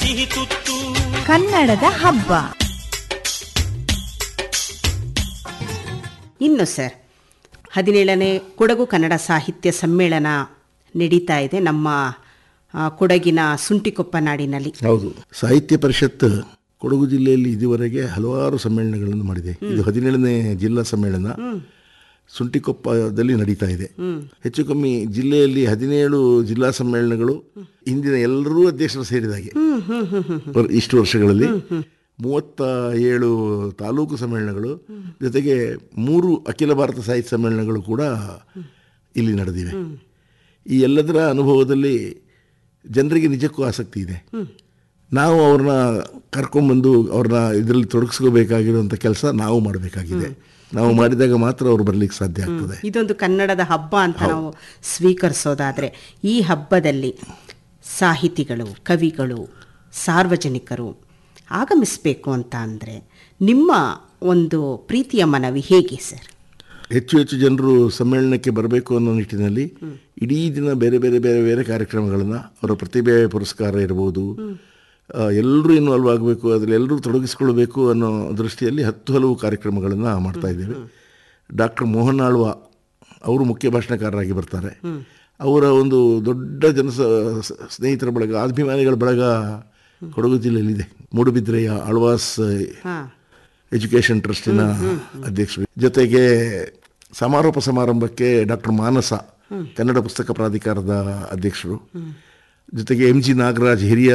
ಸಿಹಿ ತುತ್ತು. ಕನ್ನಡದ ಹಬ್ಬ. ಇನ್ನು ಸರ್ 17ನೇ ಕೊಡಗು ಕನ್ನಡ ಸಾಹಿತ್ಯ ಸಮ್ಮೇಳನ ನಡೀತಾ ಇದೆ ನಮ್ಮ ಕೊಡಗಿನ ಸುಂಟಿಕೊಪ್ಪ ನಾಡಿನಲ್ಲಿ. ಹೌದು, ಸಾಹಿತ್ಯ ಪರಿಷತ್ ಕೊಡಗು ಜಿಲ್ಲೆಯಲ್ಲಿ ಇದುವರೆಗೆ ಹಲವಾರು ಸಮ್ಮೇಳನಗಳನ್ನು ಮಾಡಿದೆ. ಇದು 17ನೇ ಜಿಲ್ಲಾ ಸಮ್ಮೇಳನ ಸುಂಟಿಕೊಪ್ಪದಲ್ಲಿ ನಡೀತಾ ಇದೆ. ಹೆಚ್ಚು ಕಮ್ಮಿ ಜಿಲ್ಲೆಯಲ್ಲಿ 17 ಜಿಲ್ಲಾ ಸಮ್ಮೇಳನಗಳು ಹಿಂದಿನ ಎಲ್ಲರೂ ಅಧ್ಯಕ್ಷರು ಸೇರಿದಾಗೆ ಇಷ್ಟು ವರ್ಷಗಳಲ್ಲಿ 37 ತಾಲೂಕು ಸಮ್ಮೇಳನಗಳು ಜೊತೆಗೆ 3 ಅಖಿಲ ಭಾರತ ಸಾಹಿತ್ಯ ಸಮ್ಮೇಳನಗಳು ಕೂಡ ಇಲ್ಲಿ ನಡೆದಿವೆ. ಈ ಎಲ್ಲದರ ಅನುಭವದಲ್ಲಿ ಜನರಿಗೆ ನಿಜಕ್ಕೂ ಆಸಕ್ತಿ ಇದೆ. ನಾವು ಅವ್ರನ್ನ ಕರ್ಕೊಂಡ್ಬಂದು ಅವ್ರನ್ನ ಇದರಲ್ಲಿ ತೊಡಗಿಸ್ಕೋಬೇಕಾಗಿರುವಂಥ ಕೆಲಸ ನಾವು ಮಾಡಬೇಕಾಗಿದೆ. ನಾವು ಮಾಡಿದಾಗ ಮಾತ್ರ ಅವ್ರು ಬರಲಿಕ್ಕೆ ಸಾಧ್ಯ ಆಗ್ತದೆ. ಇದೊಂದು ಕನ್ನಡದ ಹಬ್ಬ ಅಂತ ನಾವು ಸ್ವೀಕರಿಸೋದಾದರೆ ಈ ಹಬ್ಬದಲ್ಲಿ ಸಾಹಿತಿಗಳು, ಕವಿಗಳು, ಸಾರ್ವಜನಿಕರು ಆಗಮಿಸಬೇಕು ಅಂತ ಅಂದರೆ ನಿಮ್ಮ ಒಂದು ಪ್ರೀತಿಯ ಮನವಿ ಹೇಗೆ ಸರ್? ಹೆಚ್ಚು ಹೆಚ್ಚು ಜನರು ಸಮ್ಮೇಳನಕ್ಕೆ ಬರಬೇಕು ಅನ್ನೋ ನಿಟ್ಟಿನಲ್ಲಿ ಇಡೀ ದಿನ ಬೇರೆ ಬೇರೆ ಬೇರೆ ಬೇರೆ ಕಾರ್ಯಕ್ರಮಗಳನ್ನು, ಅವರ ಪ್ರತಿಭೆ ಪುರಸ್ಕಾರ ಇರ್ಬೋದು, ಎಲ್ಲರೂ ಇನ್ವಾಲ್ವ್ ಆಗಬೇಕು, ಅದರಲ್ಲಿ ಎಲ್ಲರೂ ತೊಡಗಿಸ್ಕೊಳ್ಬೇಕು ಅನ್ನೋ ದೃಷ್ಟಿಯಲ್ಲಿ 10 ಹಲವು ಕಾರ್ಯಕ್ರಮಗಳನ್ನು ಮಾಡ್ತಾ ಇದ್ದೇವೆ. ಡಾಕ್ಟರ್ ಮೋಹನ್ ಆಳ್ವ ಅವರು ಮುಖ್ಯ ಭಾಷಣಕಾರರಾಗಿ ಬರ್ತಾರೆ. ಅವರ ಒಂದು ದೊಡ್ಡ ಸ್ನೇಹಿತರ ಬಳಗ, ಅಭಿಮಾನಿಗಳ ಬಳಗ ಕೊಡಗು ಜಿಲ್ಲೆಯಲ್ಲಿದೆ. ಮೂಡುಬಿದ್ರೆಯ ಆಳ್ವಾಸ್ ಎಜುಕೇಷನ್ ಟ್ರಸ್ಟಿನ ಅಧ್ಯಕ್ಷರು, ಜೊತೆಗೆ ಸಮಾರೋಪ ಸಮಾರಂಭಕ್ಕೆ ಡಾಕ್ಟರ್ ಮಾನಸ ಕನ್ನಡ ಪುಸ್ತಕ ಪ್ರಾಧಿಕಾರದ ಅಧ್ಯಕ್ಷರು, ಜೊತೆಗೆ MG ನಾಗರಾಜ್ ಹಿರಿಯ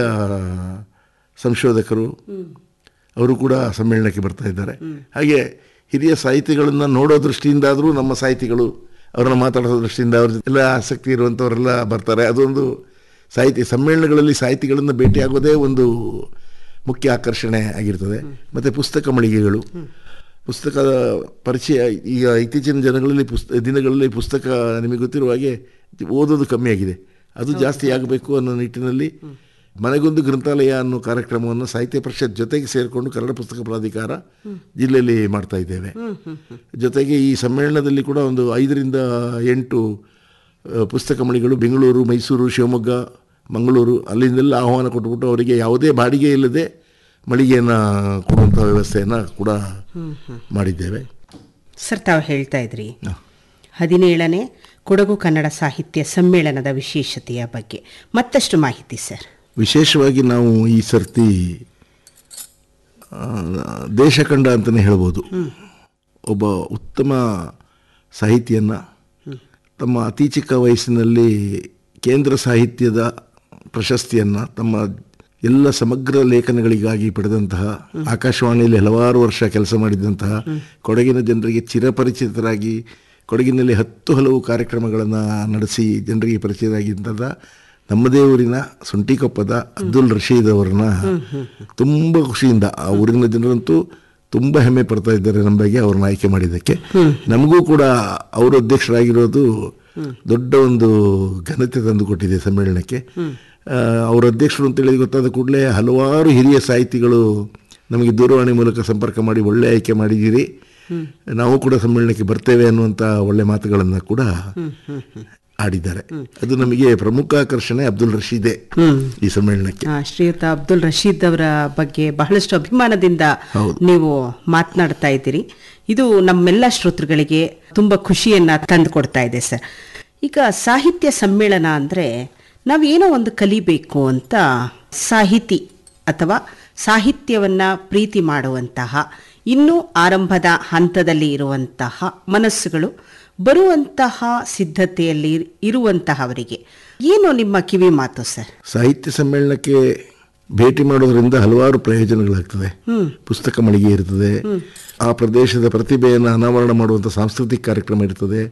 ಸಂಶೋಧಕರು, ಅವರು ಕೂಡ ಸಮ್ಮೇಳನಕ್ಕೆ ಬರ್ತಾ ಇದ್ದಾರೆ. ಹಾಗೆ ಹಿರಿಯ ಸಾಹಿತಿಗಳನ್ನು ನೋಡೋ ದೃಷ್ಟಿಯಿಂದಾದರೂ ನಮ್ಮ ಸಾಹಿತಿಗಳು ಅವರನ್ನು ಮಾತಾಡೋ ದೃಷ್ಟಿಯಿಂದ ಅವ್ರ ಎಲ್ಲ ಆಸಕ್ತಿ ಇರುವಂಥವರೆಲ್ಲ ಬರ್ತಾರೆ. ಅದೊಂದು ಸಾಹಿತ್ಯ ಸಮ್ಮೇಳನಗಳಲ್ಲಿ ಸಾಹಿತಿಗಳನ್ನು ಭೇಟಿಯಾಗೋದೇ ಒಂದು ಮುಖ್ಯ ಆಕರ್ಷಣೆ ಆಗಿರ್ತದೆ. ಮತ್ತು ಪುಸ್ತಕ ಮಳಿಗೆಗಳು, ಪುಸ್ತಕದ ಪರಿಚಯ. ಈಗ ಇತ್ತೀಚಿನ ದಿನಗಳಲ್ಲಿ ಪುಸ್ತಕ ನಿಮಗೆ ಗೊತ್ತಿರುವ ಹಾಗೆ ಓದೋದು ಕಮ್ಮಿ ಆಗಿದೆ. ಅದು ಜಾಸ್ತಿ ಆಗಬೇಕು ಅನ್ನೋ ನಿಟ್ಟಿನಲ್ಲಿ ಮನೆಗೊಂದು ಗ್ರಂಥಾಲಯ ಅನ್ನೋ ಕಾರ್ಯಕ್ರಮವನ್ನು ಸಾಹಿತ್ಯ ಪರಿಷತ್ ಜೊತೆಗೆ ಸೇರಿಕೊಂಡು ಕನ್ನಡ ಪುಸ್ತಕ ಪ್ರಾಧಿಕಾರ ಜಿಲ್ಲೆಯಲ್ಲಿ ಮಾಡ್ತಾ ಇದ್ದೇವೆ. ಜೊತೆಗೆ ಈ ಸಮ್ಮೇಳನದಲ್ಲಿ ಕೂಡ ಒಂದು 5 ರಿಂದ 8 ಪುಸ್ತಕ ಮಳಿಗೆಗಳು ಬೆಂಗಳೂರು, ಮೈಸೂರು, ಶಿವಮೊಗ್ಗ, ಮಂಗಳೂರು ಅಲ್ಲಿಂದೆಲ್ಲ ಆಹ್ವಾನ ಕೊಟ್ಬಿಟ್ಟು ಅವರಿಗೆ ಯಾವುದೇ ಬಾಡಿಗೆ ಇಲ್ಲದೆ ಮಳಿಗೆಯನ್ನು ಕೊಡುವಂಥ ವ್ಯವಸ್ಥೆಯನ್ನು ಕೂಡ ಮಾಡಿದ್ದೇವೆ. ಸರ್, ತಾವು ಹೇಳ್ತಾ ಇದ್ರಿ 17ನೇ ಕೊಡಗು ಕನ್ನಡ ಸಾಹಿತ್ಯ ಸಮ್ಮೇಳನದ ವಿಶೇಷತೆಯ ಬಗ್ಗೆ ಮತ್ತಷ್ಟು ಮಾಹಿತಿ ಸರ್. ವಿಶೇಷವಾಗಿ ನಾವು ಈ ಸರ್ತಿ ದೇಶ ಕಂಡ ಅಂತಲೇ ಹೇಳ್ಬೋದು. ಒಬ್ಬ ಉತ್ತಮ ಸಾಹಿತಿಯನ್ನು ತಮ್ಮ ಅತಿ ಚಿಕ್ಕ ವಯಸ್ಸಿನಲ್ಲಿ ಕೇಂದ್ರ ಸಾಹಿತ್ಯದ ಪ್ರಶಸ್ತಿಯನ್ನು ತಮ್ಮ ಎಲ್ಲ ಸಮಗ್ರ ಲೇಖನಗಳಿಗಾಗಿ ಪಡೆದಂತಹ, ಆಕಾಶವಾಣಿಯಲ್ಲಿ ಹಲವಾರು ವರ್ಷ ಕೆಲಸ ಮಾಡಿದಂತಹ, ಕೊಡಗಿನ ಜನರಿಗೆ ಚಿರಪರಿಚಿತರಾಗಿ ಕೊಡಗಿನಲ್ಲಿ 10 ಹಲವು ಕಾರ್ಯಕ್ರಮಗಳನ್ನು ನಡೆಸಿ ಜನರಿಗೆ ಪರಿಚಯರಾಗಿದ್ದಂಥ ನಮ್ಮದೇ ಊರಿನ ಸುಂಟಿಕೊಪ್ಪದ ಅಬ್ದುಲ್ ರಶೀದ್ ಅವರನ್ನ ತುಂಬ ಖುಷಿಯಿಂದ, ಆ ಊರಿನ ಜನರಂತೂ ತುಂಬ ಹೆಮ್ಮೆ ಪಡ್ತಾ ಇದ್ದಾರೆ ನಮ್ಮ ಬಗ್ಗೆ ಅವ್ರನ್ನ ಆಯ್ಕೆ ಮಾಡಿದ್ದಕ್ಕೆ. ನಮಗೂ ಕೂಡ ಅವರು ಅಧ್ಯಕ್ಷರಾಗಿರೋದು ದೊಡ್ಡ ಒಂದು ಘನತೆ ತಂದು ಕೊಟ್ಟಿದೆ ಸಮ್ಮೇಳನಕ್ಕೆ. ಅವರ ಅಧ್ಯಕ್ಷರು ಅಂತೇಳಿ ಗೊತ್ತಾದ ಕೂಡಲೇ ಹಲವಾರು ಹಿರಿಯ ಸಾಹಿತಿಗಳು ನಮಗೆ ದೂರವಾಣಿ ಮೂಲಕ ಸಂಪರ್ಕ ಮಾಡಿ ಒಳ್ಳೆ ಆಯ್ಕೆ ಮಾಡಿದ್ದೀರಿ, ನಾವು ಕೂಡ ಸಮ್ಮೇಳನಕ್ಕೆ ಬರ್ತೇವೆ ಅನ್ನುವಂಥ ಒಳ್ಳೆ ಮಾತುಗಳನ್ನು ಕೂಡ ಆಡಿದ್ದಾರೆ. ಅದು ನಮಗೆ ಪ್ರಮುಖ ಆಕರ್ಷಣೆ ಅಬ್ದುಲ್ ರಶೀದೇ ಈ ಸಮ್ಮೇಳನಕ್ಕೆ. ಶ್ರೀಯುತ ಅಬ್ದುಲ್ ರಶೀದ್ ಅವರ ಬಗ್ಗೆ ಬಹಳಷ್ಟು ಅಭಿಮಾನದಿಂದ ನೀವು ಮಾತನಾಡ್ತಾ ಇದ್ದೀರಿ. ಇದು ನಮ್ಮೆಲ್ಲ ಶ್ರೋತೃಗಳಿಗೆ ತುಂಬ ಖುಷಿಯನ್ನ ತಂದುಕೊಡ್ತಾ ಇದೆ ಸರ್. ಈಗ ಸಾಹಿತ್ಯ ಸಮ್ಮೇಳನ ಅಂದರೆ ನಾವೇನೋ ಒಂದು ಕಲಿಬೇಕು ಅಂತ ಸಾಹಿತಿ ಅಥವಾ ಸಾಹಿತ್ಯವನ್ನು ಪ್ರೀತಿ ಮಾಡುವಂತಹ, ಇನ್ನೂ ಆರಂಭದ ಹಂತದಲ್ಲಿ ಇರುವಂತಹ ಮನಸ್ಸುಗಳು ಬರುವಂತಹ ಸಿದ್ಧತೆಯಲ್ಲಿ ಇರುವಂತಹವರಿಗೆ ಏನು ನಿಮ್ಮ ಕಿವಿ ಮಾತು ಸರ್? ಸಾಹಿತ್ಯ ಸಮ್ಮೇಳನಕ್ಕೆ ಭೇಟಿ ಮಾಡೋದ್ರಿಂದ ಹಲವಾರು ಪ್ರಯೋಜನಗಳಾಗ್ತದೆ. ಪುಸ್ತಕ ಮಳಿಗೆ ಇರ್ತದೆ, ಆ ಪ್ರದೇಶದ ಪ್ರತಿಭೆಯನ್ನು ಅನಾವರಣ ಮಾಡುವಂಥ ಸಾಂಸ್ಕೃತಿಕ ಕಾರ್ಯಕ್ರಮ ಇರ್ತದೆ,